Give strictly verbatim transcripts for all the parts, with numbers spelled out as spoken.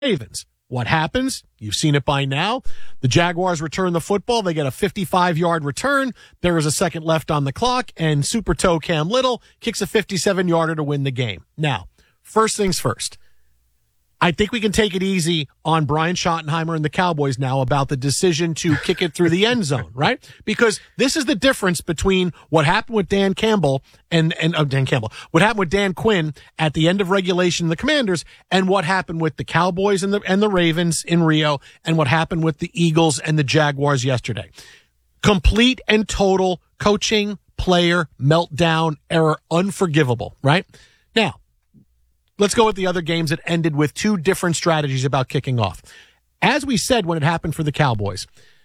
Ravens. What happens? You've seen it by now. The Jaguars return the football. They get a fifty-five-yard return. There is a second left on the clock, and Super Toe Cam Little kicks a fifty-seven-yarder to win the game. Now, first things first. I think we can take it easy on Brian Schottenheimer and the Cowboys now about the decision to kick it through the end zone, right? Because this is the difference between what happened with Dan Campbell and, and, uh, Dan Campbell, what happened with Dan Quinn at the end of regulation, the Commanders, and what happened with the Cowboys and the, and the Ravens in Rio, and what happened with the Eagles and the Jaguars yesterday. Complete and total coaching, player, meltdown, error, unforgivable, right? Now, let's go with the other games that ended with two different strategies about kicking off. As we said when it happened for the Cowboys,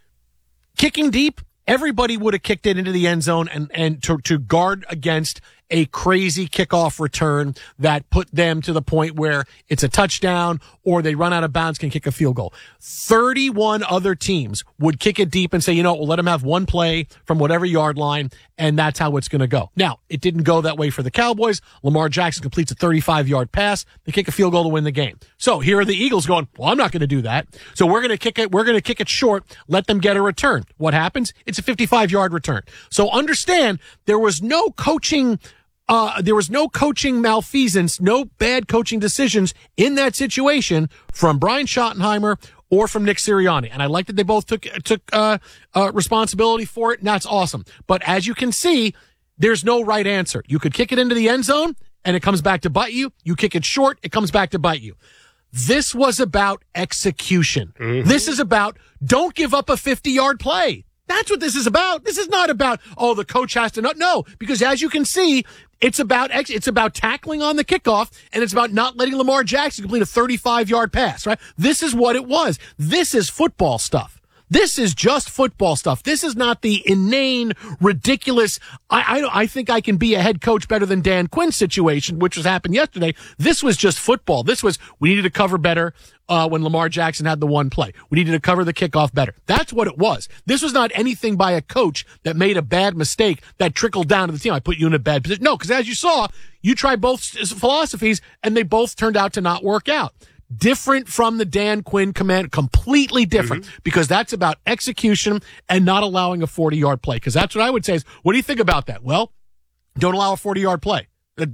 kicking deep, everybody would have kicked it into the end zone and, and to, to guard against a crazy kickoff return that put them to the point where it's a touchdown or they run out of bounds, can kick a field goal. thirty-one other teams would kick it deep and say, you know what, we'll let them have one play from whatever yard line, and that's how it's going to go. Now, it didn't go that way for the Cowboys. Lamar Jackson completes a thirty-five-yard pass. They kick a field goal to win the game. So here are the Eagles going, well, I'm not going to do that. So we're going to kick it. We're going to kick it short. Let them get a return. What happens? It's a fifty-five-yard return. So understand there was no coaching Uh, there was no coaching malfeasance, no bad coaching decisions in that situation from Brian Schottenheimer or from Nick Sirianni. And I like that they both took, took, uh, uh, responsibility for it. And that's awesome. But as you can see, there's no right answer. You could kick it into the end zone and it comes back to bite you. You kick it short, it comes back to bite you. This was about execution. Mm-hmm. This is about don't give up a fifty-yard play. That's what this is about. This is not about, oh, the coach has to know. No, because as you can see, it's about ex- it's about tackling on the kickoff, and it's about not letting Lamar Jackson complete a thirty-five-yard pass, right? This is what it was. This is football stuff. This is just football stuff. This is not the inane, ridiculous, I, I, I think I can be a head coach better than Dan Quinn situation, which was happened yesterday. This was just football. This was, we needed to cover better uh, when Lamar Jackson had the one play. We needed to cover the kickoff better. That's what it was. This was not anything by a coach that made a bad mistake that trickled down to the team. I put you in a bad position. No, because as you saw, you tried both philosophies, and they both turned out to not work out. Different from the Dan Quinn command, completely different, mm-hmm. because that's about execution and not allowing a forty-yard play. Because that's what I would say is, what do you think about that? Well, don't allow a forty-yard play.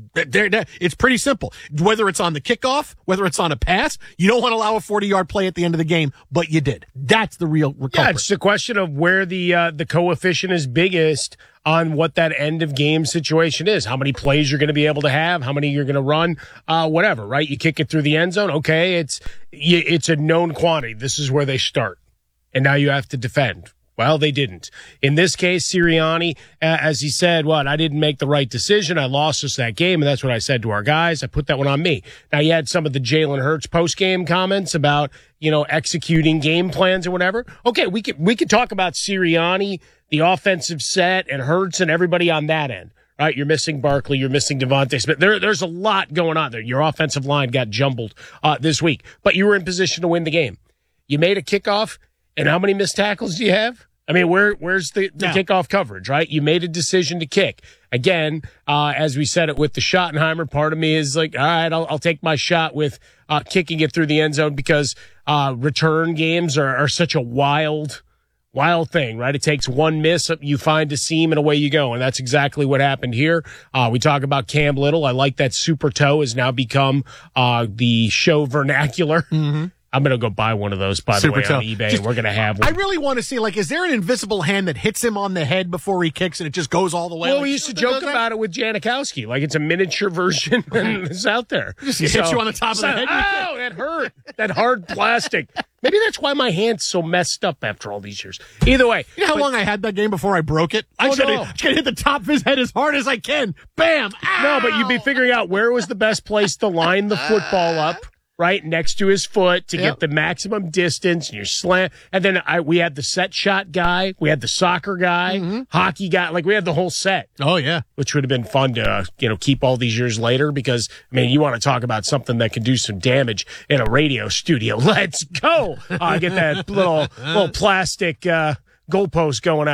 It's pretty simple. Whether it's on the kickoff, whether it's on a pass, you don't want to allow a forty-yard play at the end of the game, but you did. That's the real culprit. Yeah, it's the question of where the uh, the coefficient is biggest on what that end of game situation is. How many plays you're going to be able to have, how many you're going to run, uh, whatever, right? You kick it through the end zone. Okay. It's, it's a known quantity. This is where they start. And now you have to defend. Well, they didn't. In this case, Sirianni, uh, as he said, what, I didn't make the right decision. I lost us that game. And that's what I said to our guys. I put that one on me. Now, you had some of the Jalen Hurts post-game comments about, you know, executing game plans or whatever. Okay, we could, we could talk about Sirianni, the offensive set, and Hurts and everybody on that end. Right, you're missing Barkley, you're missing Devontae Smith. There, there's a lot going on there. Your offensive line got jumbled uh, this week, but you were in position to win the game. You made a kickoff, and how many missed tackles do you have? I mean, where where's the, the yeah. kickoff coverage, right? You made a decision to kick. Again, uh, as we said it with the Schottenheimer, part of me is like, all right, I'll, I'll take my shot with uh, kicking it through the end zone because uh, return games are, are such a wild Wild thing, right? It takes one miss, you find a seam, and away you go. And that's exactly what happened here. Uh, we talk about Cam Little. I like that Super Toe has now become uh, the show vernacular. Mm-hmm. I'm going to go buy one of those, by Super the way, toe. on eBay. Just, We're going to have one. I really want to see, like, is there an invisible hand that hits him on the head before he kicks and it just goes all the way? Well, like, we used to joke about it with Janikowski. Like, it's a miniature version and it's out there. Just so, hits you on the top so, of the head. Oh, that hurt. That hard plastic. Maybe that's why my hand's so messed up after all these years. Either way. You know how but, long I had that game before I broke it? I oh, should no. have hit the top of his head as hard as I can. Bam! Ow! No, but you'd be figuring out where was the best place to line the football up. Right next to his foot to yep. get the maximum distance, and you're slam. And then I, we had the set shot guy, we had the soccer guy, mm-hmm. hockey guy. Like we had the whole set. Oh yeah, which would have been fun to uh, you know keep all these years later. Because I mean, you want to talk about something that can do some damage in a radio studio. Let's go! Uh, get that little little plastic uh, goalpost going out.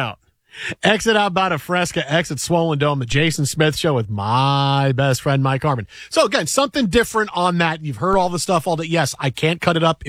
Exit out about a Fresca, exit Swollen Dome, the Jason Smith Show with my best friend, Mike Harmon. So again, something different on that. You've heard all the stuff all day. Yes, I can't cut it up.